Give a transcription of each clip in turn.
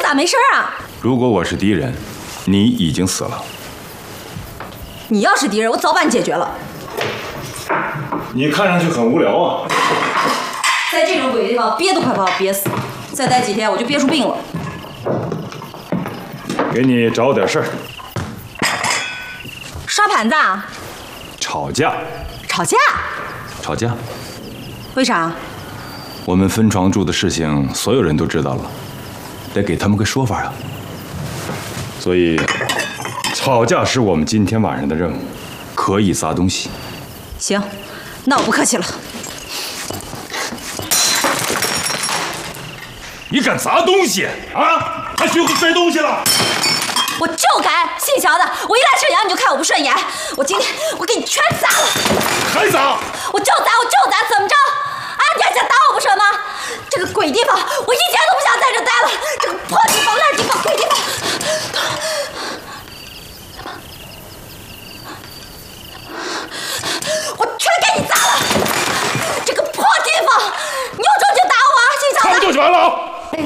咋没事啊？ 如果我是敌人，你已经死了。 你要是敌人，我早把你解决了。 你看上去很无聊啊。 在这种鬼地方憋都快把我憋死了，再待几天我就憋出病了。 给你找点事儿。 刷盘子啊？ 吵架。 吵架？ 吵架。 为啥？ 我们分床住的事情，所有人都知道了，得给他们个说法啊。所以，吵架是我们今天晚上的任务，可以砸东西。 行，那我不客气了。 你敢砸东西啊？还学会摔东西了？ 我就敢！姓乔的，我一来沈阳你就看我不顺眼，我今天我给你全砸了！ 还砸？ 我就砸，怎么着？啊，你还想打我不成吗？这个鬼地方，我一天都不想在这待了！这个破地方、烂地方、鬼地方，我全给你砸了！这个破地方，你有种就打我啊，姓乔的！ 差不多就完了啊！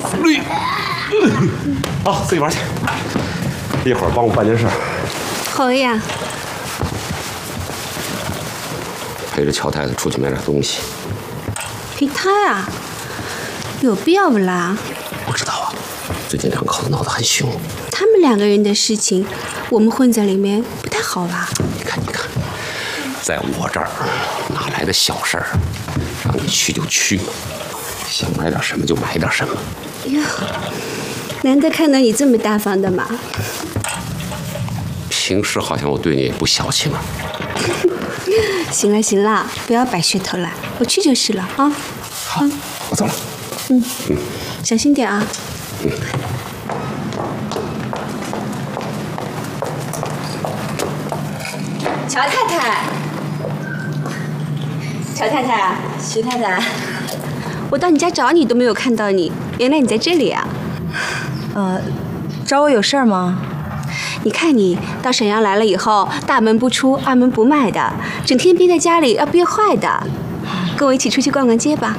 好，自己玩去。一会儿帮我办件事。 好呀。 陪着乔太太出去买点东西。 陪她啊？有必要不啦？ 不知道啊，最近两口子闹得很凶。 他们两个人的事情，我们混在里面不太好吧？ 你看，在我这儿哪来的小事儿？让你去就去嘛，想买点什么就买点什么。 哟，难得看到你这么大方的嘛。 平时好像我对你也不小气嘛。 行了，不要摆噱头了，我去就是了啊。 好，我走了。 小心点啊。乔太太，徐太太，我到你家找你都没有看到你，原来你在这里啊。 找我有事儿吗？ 你看你到沈阳来了以后，大门不出，二门不迈的，整天憋在家里要憋坏的。跟我一起出去逛逛街吧。